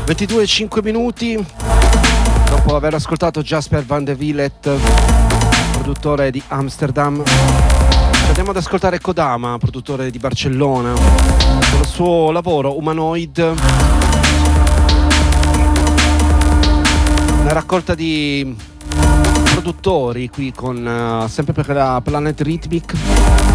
22:05 minuti dopo aver ascoltato Jasper van de Willet, produttore di Amsterdam. Andiamo ad ascoltare Kodama, produttore di Barcellona, con il suo lavoro Humanoid, una raccolta di produttori qui con sempre per la Planet Rhythmic.